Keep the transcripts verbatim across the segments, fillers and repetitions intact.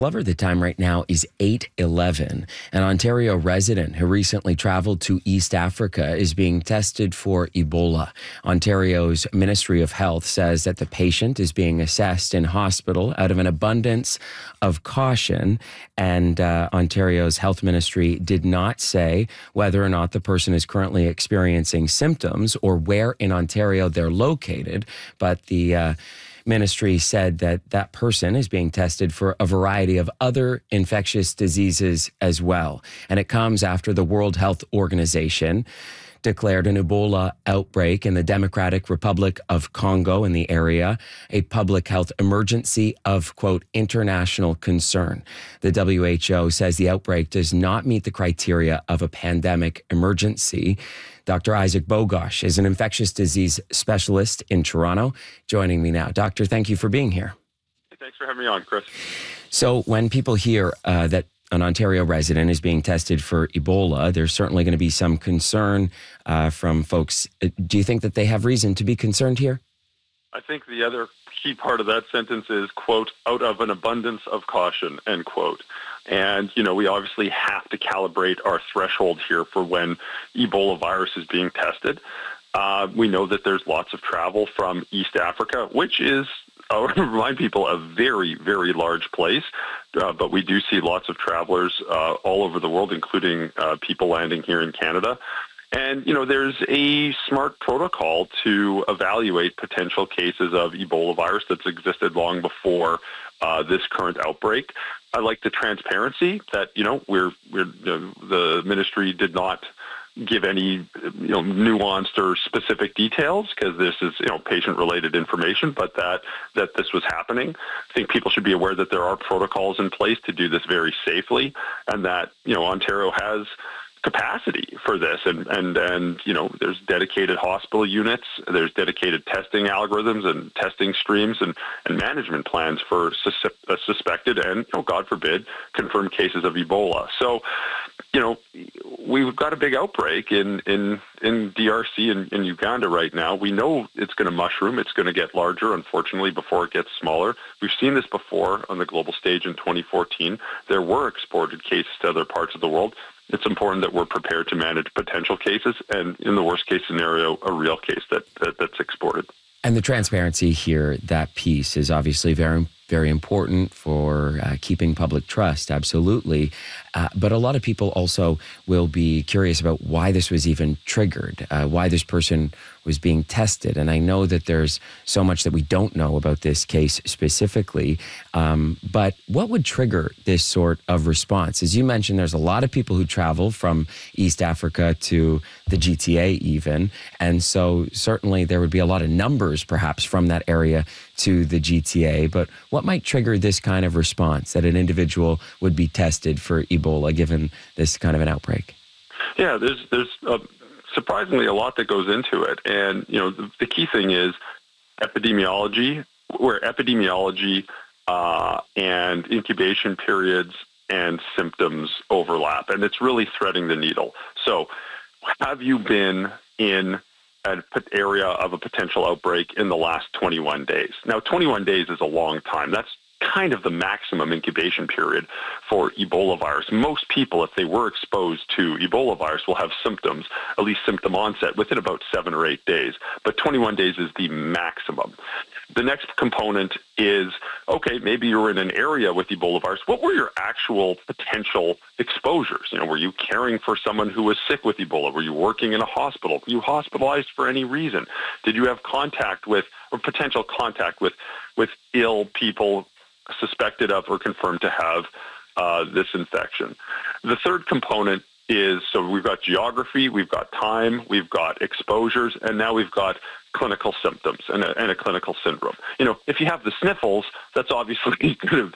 However, the time right now is eight eleven. An Ontario resident who recently traveled to East Africa is being tested for Ebola. Ontario's Ministry of Health says that the patient is being assessed in hospital out of an abundance of caution. And uh, Ontario's Health Ministry did not say whether or not the person is currently experiencing symptoms or where in Ontario they're located. But the uh, Ministry said that that person is being tested for a variety of other infectious diseases as well. And it comes after the World Health Organization declared an Ebola outbreak in the Democratic Republic of Congo in the area a public health emergency of, quote, international concern. The W H O says the outbreak does not meet the criteria of a pandemic emergency. Doctor Isaac Bogosh is an infectious disease specialist in Toronto, joining me now. Doctor, thank you for being here. Thanks for having me on, Chris. So when people hear uh, that an Ontario resident is being tested for Ebola, there's certainly going to be some concern uh, from folks. Do you think that they have reason to be concerned here? I think the other key part of that sentence is, quote, out of an abundance of caution, end quote. And, you know, we obviously have to calibrate our threshold here for when Ebola virus is being tested. Uh, we know that there's lots of travel from East Africa, which is, I want to remind people, a very, very large place. Uh, but we do see lots of travelers uh, all over the world, including uh, people landing here in Canada. And, you know, there's a smart protocol to evaluate potential cases of Ebola virus that's existed long before uh, this current outbreak. I like the transparency that, you know, we're, we're the, the ministry did not give any, you know, nuanced or specific details because this is, you know, patient-related information, but that, that this was happening. I think people should be aware that there are protocols in place to do this very safely and that, you know, Ontario has capacity for this and, and, and, you know, there's dedicated hospital units, there's dedicated testing algorithms and testing streams and, and management plans for sus- uh, suspected and, you know, God forbid, confirmed cases of Ebola. So, you know, we've got a big outbreak in, in, in D R C and in Uganda right now. We know it's going to mushroom. It's going to get larger, unfortunately, before it gets smaller. We've seen this before on the global stage in twenty fourteen. There were exported cases to other parts of the world. It's important that we're prepared to manage potential cases and, in the worst case scenario, a real case that, that that's exported. And the transparency here, that piece is obviously very, very important for uh, keeping public trust, absolutely. Uh, but a lot of people also will be curious about why this was even triggered, uh, why this person was being tested. And I know that there's so much that we don't know about this case specifically, um, but what would trigger this sort of response? As you mentioned, there's a lot of people who travel from East Africa to the G T A even, and so certainly there would be a lot of numbers perhaps from that area to the G T A, but what might trigger this kind of response that an individual would be tested for Ebola given this kind of an outbreak? Yeah, there's there's uh, surprisingly a lot that goes into it. And, you know, the, the key thing is epidemiology, where epidemiology uh, and incubation periods and symptoms overlap. And it's really threading the needle. So have you been in an area of a potential outbreak in the last twenty-one days? Now, twenty-one days is a long time. That's kind of the maximum incubation period for Ebola virus. Most people, if they were exposed to Ebola virus, will have symptoms, at least symptom onset, within about seven or eight days. But twenty-one days is the maximum. The next component is, okay, maybe you were in an area with Ebola virus. What were your actual potential exposures? You know, were you caring for someone who was sick with Ebola? Were you working in a hospital? Were you hospitalized for any reason? Did you have contact with, or potential contact with, with ill people suspected of or confirmed to have uh, this infection? The third component is, so we've got geography, we've got time, we've got exposures, and now we've got clinical symptoms and a, and a clinical syndrome. You know, if you have the sniffles, that's obviously going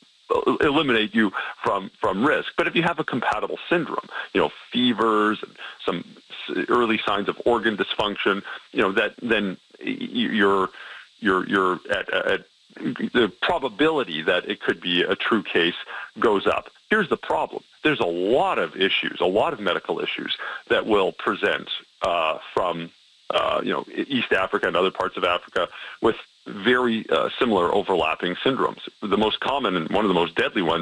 to eliminate you from, from risk. But if you have a compatible syndrome, you know, fevers, and some early signs of organ dysfunction, you know, that then you're you're you're at, at the probability that it could be a true case goes up. Here's the problem. There's a lot of issues, a lot of medical issues that will present uh, from, uh, you know, East Africa and other parts of Africa with very uh, similar overlapping syndromes. The most common and one of the most deadly ones